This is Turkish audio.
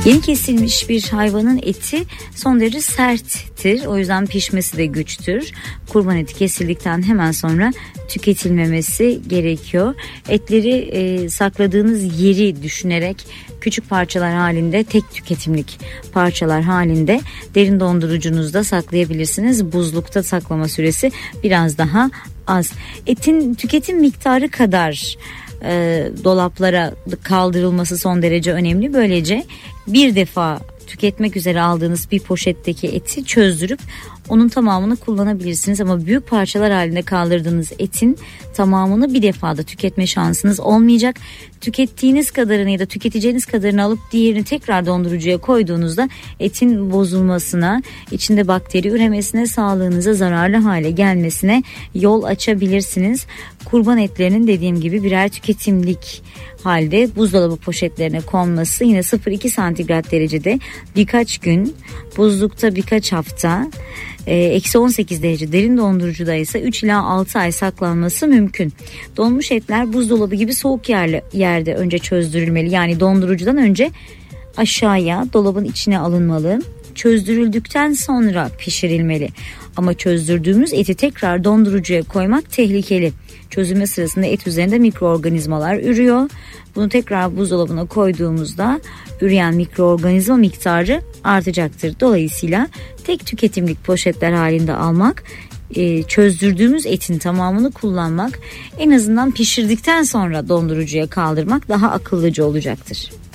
Yeni kesilmiş bir hayvanın eti son derece serttir. O yüzden pişmesi de güçtür. Kurban eti kesildikten hemen sonra tüketilmemesi gerekiyor. Etleri sakladığınız yeri düşünerek küçük parçalar halinde, tek tüketimlik parçalar halinde derin dondurucunuzda saklayabilirsiniz. Buzlukta saklama süresi biraz daha az. Etin tüketim miktarı kadar dolaplara kaldırılması son derece önemli. Böylece bir defa tüketmek üzere aldığınız bir poşetteki eti çözdürüp onun tamamını kullanabilirsiniz. Ama büyük parçalar halinde kaldırdığınız etin tamamını bir defada tüketme şansınız olmayacak. Tükettiğiniz kadarını ya da tüketeceğiniz kadarını alıp diğerini tekrar dondurucuya koyduğunuzda etin bozulmasına, içinde bakteri üremesine, sağlığınıza zararlı hale gelmesine yol açabilirsiniz. Kurban etlerinin dediğim gibi birer tüketimlik halde buzdolabı poşetlerine konması yine 0-2 santigrat derecede birkaç gün, buzlukta birkaç hafta, eksi 18 derece derin dondurucuda ise 3 ila 6 ay saklanması mümkün. Donmuş etler buzdolabı gibi soğuk yerde önce çözdürülmeli. Yani dondurucudan önce aşağıya dolabın içine alınmalı. Çözdürüldükten sonra pişirilmeli. Ama çözdürdüğümüz eti tekrar dondurucuya koymak tehlikeli. Çözülme sırasında et üzerinde mikroorganizmalar ürüyor. Bunu tekrar buzdolabına koyduğumuzda üreyen mikroorganizma miktarı artacaktır. Dolayısıyla tek tüketimlik poşetler halinde almak, çözdürdüğümüz etin tamamını kullanmak, en azından pişirdikten sonra dondurucuya kaldırmak daha akıllıca olacaktır.